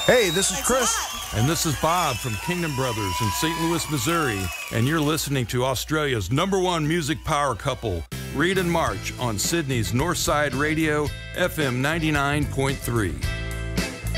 Hey, this is Chris. And this is Bob from Kingdom Brothers in St. Louis, Missouri. And you're listening to Australia's #1 music power couple, Reed and March, on Sydney's Northside Radio, FM 99.3.